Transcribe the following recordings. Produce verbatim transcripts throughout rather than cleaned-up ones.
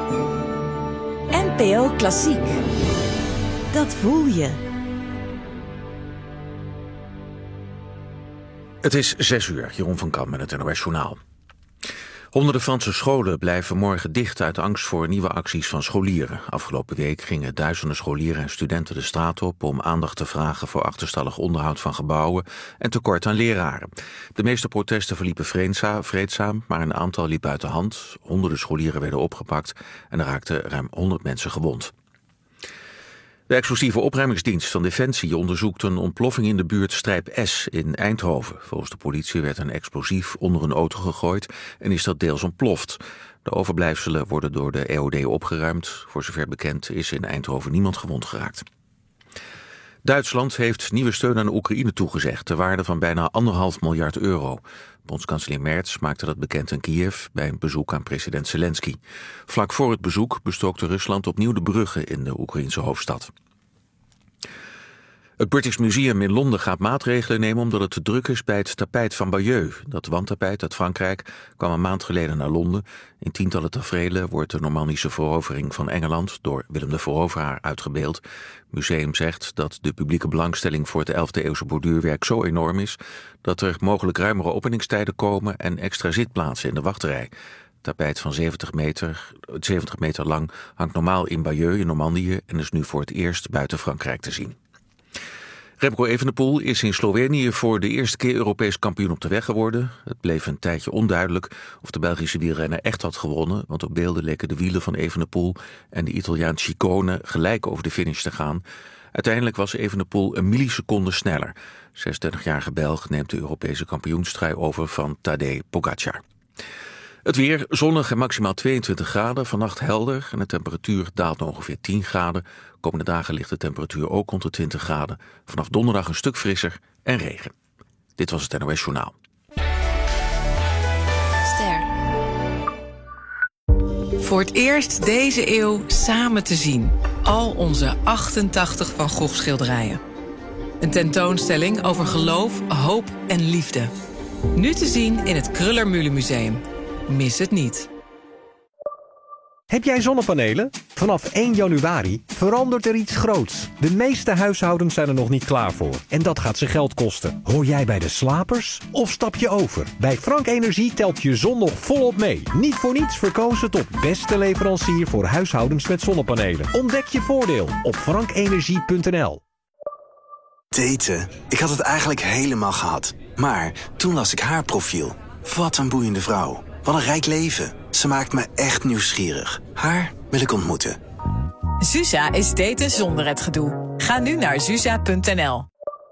N P O Klassiek. Dat voel je. Het is zes uur, Jeroen van Kam met het N O S Journaal. Honderden Franse scholen blijven morgen dicht uit angst voor nieuwe acties van scholieren. Afgelopen week gingen duizenden scholieren en studenten de straat op om aandacht te vragen voor achterstallig onderhoud van gebouwen en tekort aan leraren. De meeste protesten verliepen vreedzaam, maar een aantal liep uit de hand. Honderden scholieren werden opgepakt en er raakten ruim honderd mensen gewond. De explosieve opruimingsdienst van Defensie onderzoekt een ontploffing in de buurt Strijp S in Eindhoven. Volgens de politie werd een explosief onder een auto gegooid en is dat deels ontploft. De overblijfselen worden door de E O D opgeruimd. Voor zover bekend is in Eindhoven niemand gewond geraakt. Duitsland heeft nieuwe steun aan Oekraïne toegezegd, ter waarde van bijna anderhalf miljard euro. Bondskanselier Merz maakte dat bekend in Kiev bij een bezoek aan president Zelensky. Vlak voor het bezoek bestookte Rusland opnieuw de bruggen in de Oekraïnse hoofdstad. Het British Museum in Londen gaat maatregelen nemen omdat het te druk is bij het tapijt van Bayeux. Dat wandtapijt uit Frankrijk kwam een maand geleden naar Londen. In tientallen taferelen wordt de Normandische verovering van Engeland door Willem de Veroveraar uitgebeeld. Het museum zegt dat de publieke belangstelling voor het elfde eeuwse borduurwerk zo enorm is dat er mogelijk ruimere openingstijden komen en extra zitplaatsen in de wachtrij. Het tapijt van zeventig meter, zeventig meter lang hangt normaal in Bayeux in Normandië en is nu voor het eerst buiten Frankrijk te zien. Remco Evenepoel is in Slovenië voor de eerste keer Europees kampioen op de weg geworden. Het bleef een tijdje onduidelijk of de Belgische wielrenner echt had gewonnen, want op beelden leken de wielen van Evenepoel en de Italiaan Ciccone gelijk over de finish te gaan. Uiteindelijk was Evenepoel een milliseconde sneller. zesentdertigjarige Belg neemt de Europese kampioenstrui over van Tadej Pogacar. Het weer zonnig en maximaal tweeëntwintig graden. Vannacht helder en de temperatuur daalt naar ongeveer tien graden. Komende dagen ligt de temperatuur ook rond de twintig graden. Vanaf donderdag een stuk frisser en regen. Dit was het N O S Journaal. Ster. Voor het eerst deze eeuw samen te zien. Al onze achtentachtig Van Gogh schilderijen. Een tentoonstelling over geloof, hoop en liefde. Nu te zien in het Kröller-Mühle Museum. Mis het niet. Heb jij zonnepanelen? Vanaf één januari verandert er iets groots. De meeste huishoudens zijn er nog niet klaar voor. En dat gaat ze geld kosten. Hoor jij bij de slapers? Of stap je over? Bij Frank Energie telt je zon nog volop mee. Niet voor niets verkozen tot beste leverancier voor huishoudens met zonnepanelen. Ontdek je voordeel op frank energie punt n l. Daten. Ik had het eigenlijk helemaal gehad. Maar toen las ik haar profiel. Wat een boeiende vrouw. Wat een rijk leven. Ze maakt me echt nieuwsgierig. Haar wil ik ontmoeten. Zuza is daten zonder het gedoe. Ga nu naar zuza punt n l.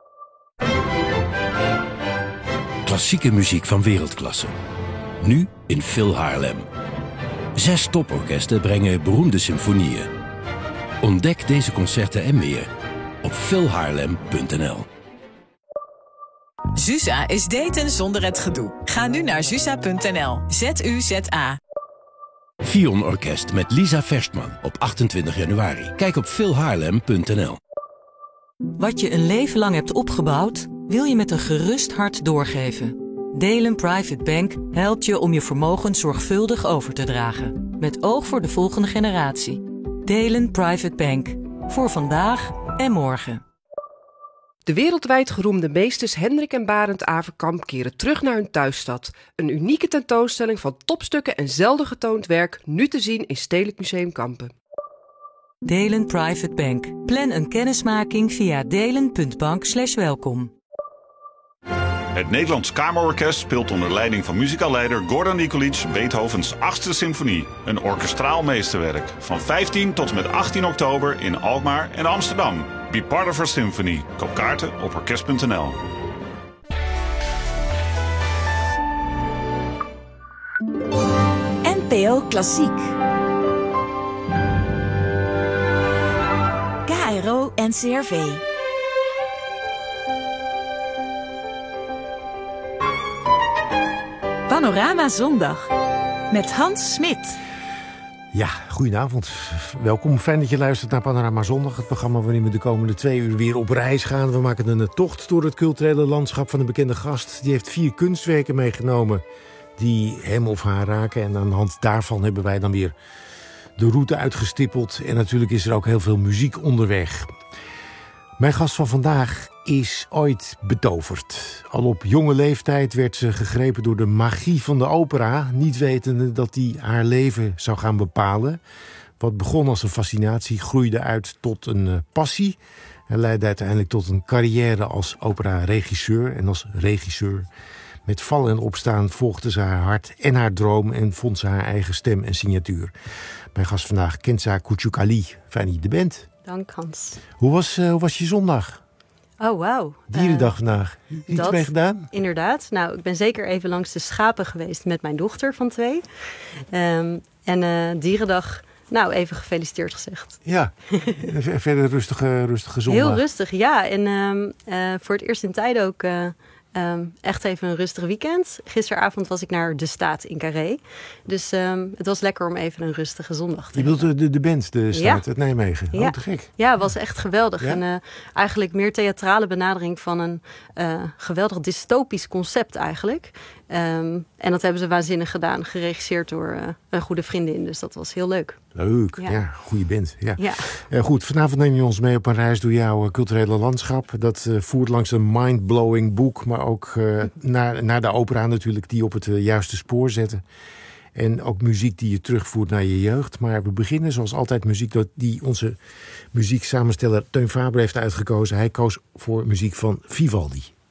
Klassieke muziek van wereldklasse. Nu in Phil Haarlem. Zes toporkesten brengen beroemde symfonieën. Ontdek deze concerten en meer op phil haarlem punt n l. Zuza is daten zonder het gedoe. Ga nu naar zuza punt n l. Z U Z A. Fion Orkest met Lisa Verstman op achtentwintig januari. Kijk op phil haarlem punt n l. Wat je een leven lang hebt opgebouwd, wil je met een gerust hart doorgeven. Delen Private Bank helpt je om je vermogen zorgvuldig over te dragen. Met oog voor de volgende generatie. Delen Private Bank. Voor vandaag en morgen. De wereldwijd geroemde meesters Hendrik en Barend Averkamp keren terug naar hun thuisstad. Een unieke tentoonstelling van topstukken en zelden getoond werk, nu te zien in Stedelijk Museum Kampen. Delen Private Bank. Plan een kennismaking via delen punt bank slash welkom. Het Nederlands Kamerorkest speelt onder leiding van muzikaalleider Gordon Nikolic Beethovens achtste symfonie. Een orkestraal meesterwerk. Van vijftien tot en met achttien oktober in Alkmaar en Amsterdam. Be part of our symphony. Koop kaarten op orkest punt n l. N P O Klassiek. K R O N C R V. Panorama Zondag met Hans Smit. Ja, goedenavond. Welkom. Fijn dat je luistert naar Panorama Zondag. Het programma waarin we de komende twee uur weer op reis gaan. We maken een tocht door het culturele landschap van een bekende gast. Die heeft vier kunstwerken meegenomen die hem of haar raken. En aan de hand daarvan hebben wij dan weer de route uitgestippeld en natuurlijk is er ook heel veel muziek onderweg. Mijn gast van vandaag is ooit betoverd. Al op jonge leeftijd werd ze gegrepen door de magie van de opera, niet wetende dat die haar leven zou gaan bepalen. Wat begon als een fascinatie groeide uit tot een uh, passie en leidde uiteindelijk tot een carrière als opera-regisseur en als regisseur. Met vallen en opstaan volgde ze haar hart en haar droom en vond ze haar eigen stem en signatuur. Mijn gast vandaag, Kenza Küçükali. Fijn dat je er bent. Dank, Hans. Hoe was, uh, hoe was je zondag? Oh, wauw. Dierendag uh, vandaag. Iets dat, mee gedaan? Inderdaad. Nou, ik ben zeker even langs de schapen geweest met mijn dochter van twee. Um, en uh, Dierendag, nou, even gefeliciteerd gezegd. Ja, verder rustige, rustige zondag. Heel rustig, ja. En um, uh, voor het eerst in tijden ook... Uh, Um, echt even een rustig weekend. Gisteravond was ik naar De Staat in Carré. Dus um, het was lekker om even een rustige zondag te Je hebben. bedoelt de, de band, De Staat ja. uit Nijmegen? Ja. Oh, te gek. Ja, het was echt geweldig. Ja? En uh, eigenlijk meer theatrale benadering van een uh, geweldig dystopisch concept eigenlijk. Um, en dat hebben ze waanzinnig gedaan. Geregisseerd door uh, een goede vriendin. Dus dat was heel leuk. Leuk, ja, ja goede band. Ja. Ja. Uh, goed, vanavond neem je ons mee op een reis door jouw culturele landschap. Dat uh, voert langs een mindblowing boek, maar ook uh, naar, naar de opera natuurlijk, die op het uh, juiste spoor zetten. En ook muziek die je terugvoert naar je jeugd. Maar we beginnen zoals altijd muziek die onze muzieksamensteller Teun Faber heeft uitgekozen. Hij koos voor muziek van Vivaldi.